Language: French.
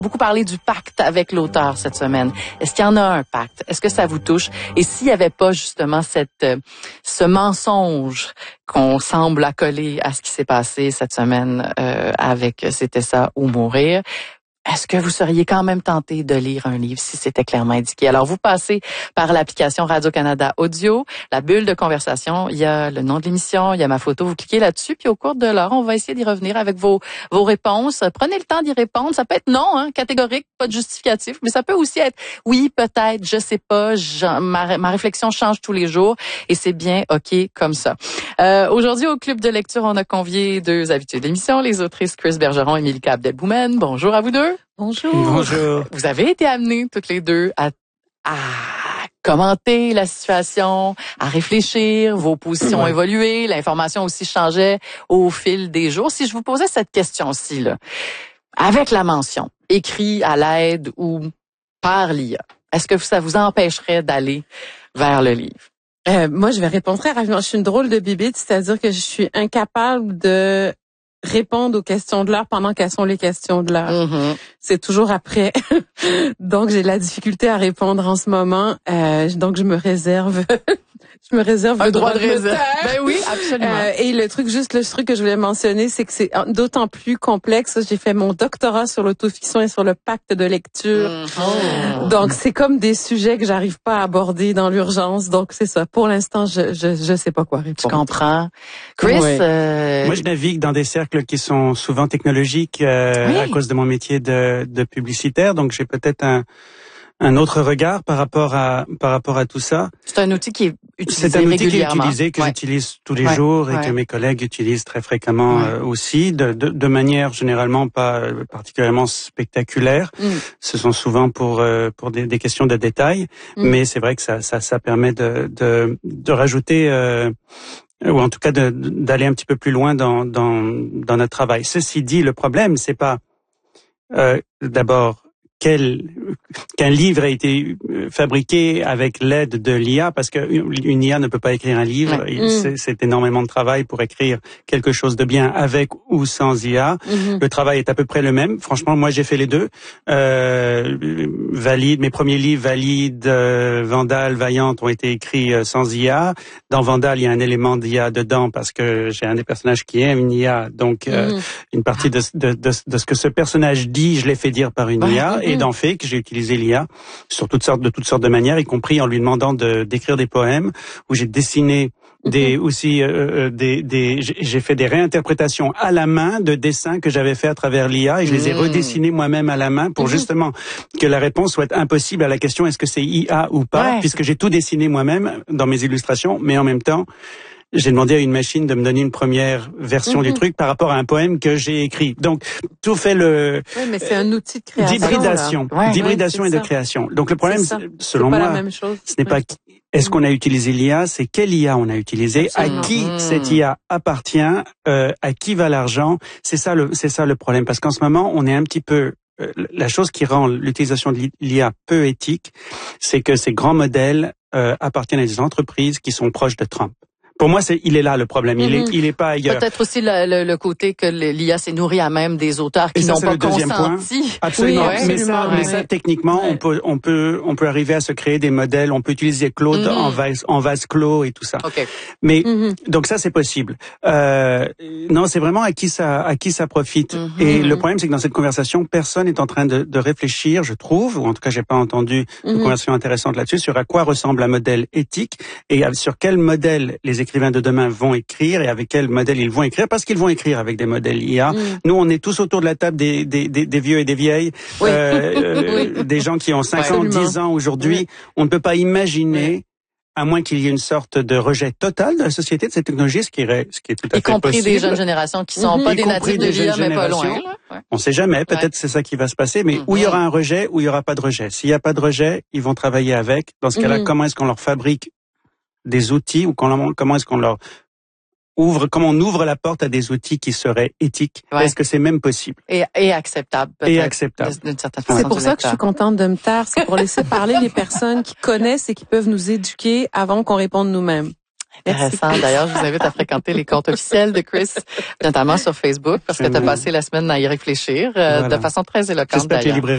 Beaucoup parlé du pacte avec l'auteur cette semaine. Est-ce qu'il y en a un pacte? Est-ce que ça vous touche? Et s'il n'y avait pas justement ce mensonge qu'on semble accoler à ce qui s'est passé cette semaine avec C'était ça ou mourir, est-ce que vous seriez quand même tenté de lire un livre si c'était clairement indiqué? Alors, vous passez par l'application Radio-Canada Audio, la bulle de conversation, il y a le nom de l'émission, il y a ma photo, vous cliquez là-dessus, puis au cours de l'heure, on va essayer d'y revenir avec vos réponses. Prenez le temps d'y répondre. Ça peut être non, catégorique, pas de justificatif, mais ça peut aussi être oui, peut-être, je sais pas, ma réflexion change tous les jours et c'est bien OK comme ça. Aujourd'hui, au Club de lecture, on a convié deux habitués de l'émission, les autrices Chris Bergeron et Milka Abdelboumen. Bonjour à vous deux. Bonjour. Bonjour. Vous avez été amenés toutes les deux à commenter la situation, à réfléchir, vos positions évoluaient, l'information aussi changeait au fil des jours. Si je vous posais cette question-ci, là, avec la mention, écrit à l'aide ou par l'IA, est-ce que ça vous empêcherait d'aller vers le livre? Moi, je vais répondre très rapidement. Je suis une drôle de bibite, c'est-à-dire que je suis incapable de répondre aux questions de l'heure pendant qu'elles sont les questions de l'heure. Mm-hmm. C'est toujours après. Donc, j'ai de la difficulté à répondre en ce moment. Donc, je me réserve un droit de réserve. Ben oui, absolument. Et le truc que je voulais mentionner, c'est que c'est d'autant plus complexe. J'ai fait mon doctorat sur l'autofiction et sur le pacte de lecture. Mm-hmm. Donc, c'est comme des sujets que j'arrive pas à aborder dans l'urgence. Donc, c'est ça. Pour l'instant, je sais pas quoi répondre. Tu comprends. Chris? Oui. Moi, je navigue dans des cercles qui sont souvent technologiques à cause de mon métier de publicitaire. Donc, j'ai peut-être un autre regard par rapport à tout ça. C'est un outil qui est utilisé C'est un outil qui est régulièrement. utilisé, que j'utilise tous les jours et que mes collègues utilisent très fréquemment aussi, de manière généralement pas particulièrement spectaculaire. Ce sont souvent pour des questions de détails, mais c'est vrai que ça permet de rajouter ou en tout cas d'aller un petit peu plus loin dans notre travail. Ceci dit, le problème c'est pas d'abord qu'un livre a été fabriqué avec l'aide de l'IA, parce qu'une IA ne peut pas écrire un livre. C'est énormément de travail pour écrire quelque chose de bien avec ou sans IA. Le travail est à peu près le même. Franchement, moi, j'ai fait les deux. Mes premiers livres, Valide, Vandale, Vaillante, ont été écrits sans IA. Dans Vandale, il y a un élément d'IA dedans parce que j'ai un des personnages qui aime une IA. Donc, une partie de ce que ce personnage dit, je l'ai fait dire par une IA. Et dans Fake, j'ai utilisé l'IA sur de toutes sortes de manières, y compris en lui demandant d'écrire des poèmes, où j'ai dessiné j'ai fait des réinterprétations à la main de dessins que j'avais fait à travers l'IA et je les ai redessinés moi-même à la main pour justement que la réponse soit impossible à la question est-ce que c'est IA ou pas, puisque j'ai tout dessiné moi-même dans mes illustrations, mais en même temps, j'ai demandé à une machine de me donner une première version du truc par rapport à un poème que j'ai écrit. Donc, tout fait Oui, mais c'est un outil de création. D'hybridation et de création. Donc, le problème, selon moi, la même chose. Ce n'est pas est-ce qu'on a utilisé l'IA, c'est quelle IA on a utilisé, à qui cette IA appartient, à qui va l'argent. C'est ça le problème. Parce qu'en ce moment, on est un petit peu la chose qui rend l'utilisation de l'IA peu éthique, c'est que ces grands modèles appartiennent à des entreprises qui sont proches de Trump. Pour moi, il est là le problème. Il est pas ailleurs. Peut-être aussi le côté que l'IA s'est nourrie à même des auteurs qui n'ont pas consenti. Absolument. Oui, Mais ça, techniquement, on peut arriver à se créer des modèles. On peut utiliser Claude en vase clos et tout ça. Okay. Mais donc ça, c'est possible. Non, c'est vraiment à qui ça profite. Et le problème, c'est que dans cette conversation, personne n'est en train de réfléchir, je trouve, ou en tout cas, j'ai pas entendu de conversation intéressante là-dessus, sur à quoi ressemble un modèle éthique et sur quel modèle les écrivains de demain vont écrire et avec quel modèle ils vont écrire, parce qu'ils vont écrire avec des modèles IA. Nous, on est tous autour de la table des vieux et des vieilles, des gens qui ont 50, 10 ans aujourd'hui. On ne peut pas imaginer, à moins qu'il y ait une sorte de rejet total de la société de cette technologie, ce qui est tout à fait possible. Y compris des jeunes générations qui sont pas des natifs de l'IA, mais pas loin. On sait jamais, peut-être c'est ça qui va se passer, mais où il y aura un rejet, où il y aura pas de rejet. S'il y a pas de rejet, ils vont travailler avec. Dans ce cas-là, comment est-ce qu'on leur fabrique des outils ou comment est-ce qu'on leur comment on ouvre la porte à des outils qui seraient éthiques? Est-ce que c'est même possible? Et acceptable, peut-être. Et acceptable. D'une certaine façon. C'est pour ça que je suis contente de me taire, c'est pour laisser parler les personnes qui connaissent et qui peuvent nous éduquer avant qu'on réponde nous-mêmes. Intéressant. D'ailleurs, je vous invite à fréquenter les comptes officiels de Chris, notamment sur Facebook, parce que tu as passé la semaine à y réfléchir de façon très éloquente d'ailleurs.